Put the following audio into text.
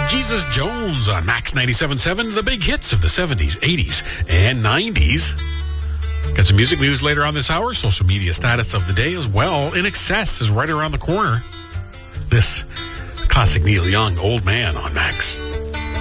Jesus Jones on Max 97.7, the big hits of the 70s, 80s, and 90s. Got some music news later on this hour, social media status of the day as well. In Excess is right around the corner. This classic Neil Young, Old Man on Max.